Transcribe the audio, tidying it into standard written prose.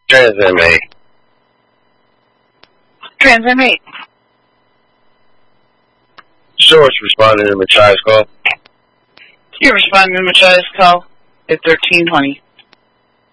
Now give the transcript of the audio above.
Transmit me. Transmit me. Source responding to Machias call. You're responding to Machias call at 1320.